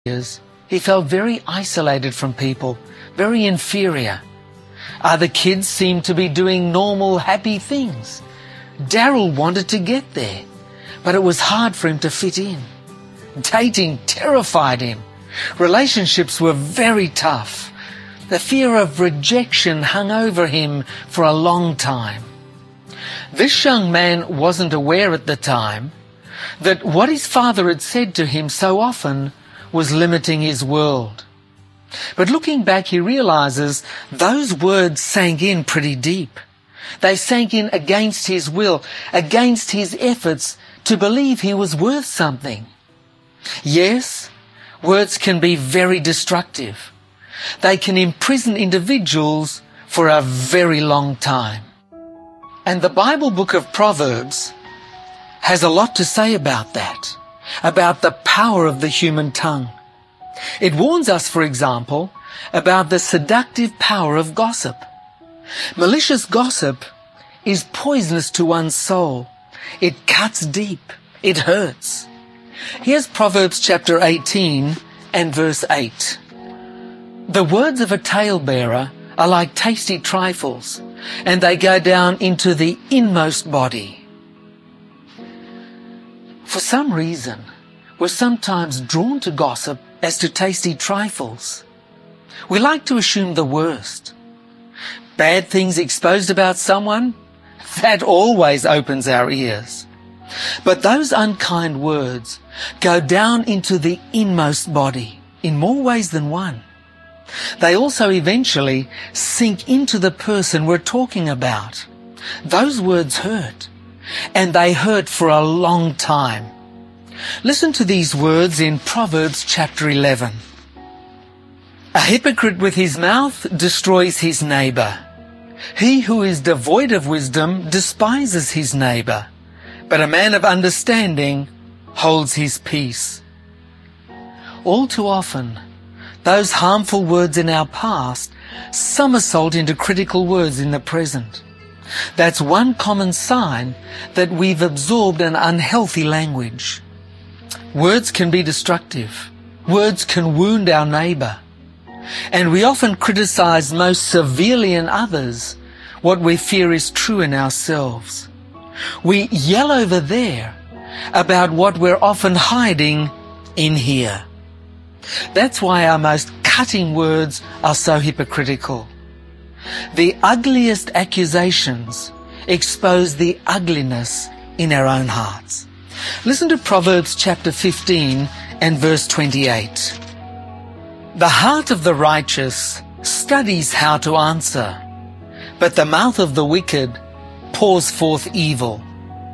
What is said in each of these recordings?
years, he felt very isolated from people, very inferior. Other kids seemed to be doing normal, happy things. Daryl wanted to get there, but it was hard for him to fit in. Dating terrified him. Relationships were very tough. The fear of rejection hung over him for a long time. This young man wasn't aware at the time that what his father had said to him so often was limiting his world. But looking back, he realizes those words sank in pretty deep. They sank in against his will, against his efforts to believe he was worth something. Yes, words can be very destructive. They can imprison individuals for a very long time. And the Bible book of Proverbs has a lot to say about that, about the power of the human tongue. It warns us, for example, about the seductive power of gossip. Malicious gossip is poisonous to one's soul. It cuts deep. It hurts. Here's Proverbs chapter 18 and verse 8. The words of a talebearer are like tasty trifles, and they go down into the inmost body. For some reason, we're sometimes drawn to gossip as to tasty trifles. We like to assume the worst. Bad things exposed about someone, that always opens our ears. But those unkind words go down into the inmost body in more ways than one. They also eventually sink into the person we're talking about. Those words hurt, and they hurt for a long time. Listen to these words in Proverbs chapter 11. A hypocrite with his mouth destroys his neighbor. He who is devoid of wisdom despises his neighbor, but a man of understanding holds his peace. All too often, those harmful words in our past somersault into critical words in the present. That's one common sign that we've absorbed an unhealthy language. Words can be destructive. Words can wound our neighbor. And we often criticize most severely in others what we fear is true in ourselves. We yell over there about what we're often hiding in here. That's why our most cutting words are so hypocritical. The ugliest accusations expose the ugliness in our own hearts. Listen to Proverbs chapter 15 and verse 28. The heart of the righteous studies how to answer, but the mouth of the wicked pours forth evil.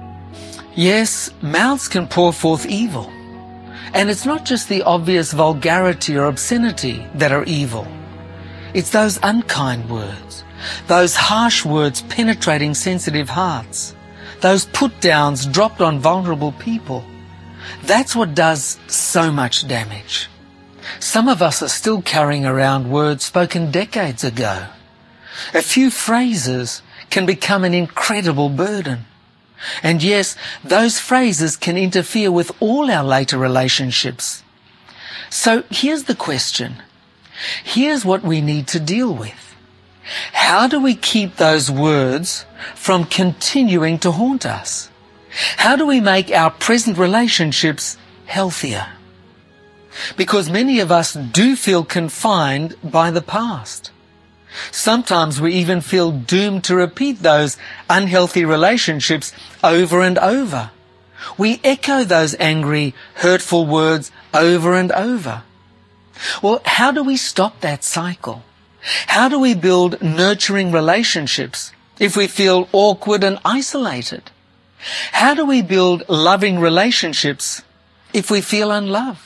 Yes, mouths can pour forth evil. And it's not just the obvious vulgarity or obscenity that are evil. It's those unkind words, those harsh words penetrating sensitive hearts, those put-downs dropped on vulnerable people. That's what does so much damage. Some of us are still carrying around words spoken decades ago. A few phrases can become an incredible burden. And yes, those phrases can interfere with all our later relationships. So here's the question. Here's what we need to deal with. How do we keep those words from continuing to haunt us? How do we make our present relationships healthier? Because many of us do feel confined by the past. Sometimes we even feel doomed to repeat those unhealthy relationships over and over. We echo those angry, hurtful words over and over. Well, how do we stop that cycle? How do we build nurturing relationships if we feel awkward and isolated? How do we build loving relationships if we feel unloved?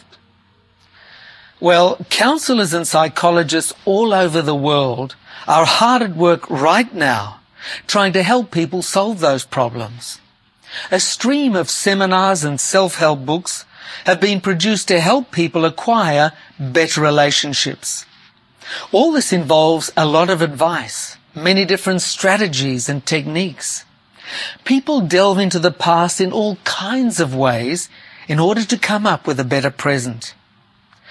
Well, counselors and psychologists all over the world are hard at work right now trying to help people solve those problems. A stream of seminars and self-help books have been produced to help people acquire better relationships. All this involves a lot of advice, many different strategies and techniques. People delve into the past in all kinds of ways in order to come up with a better present.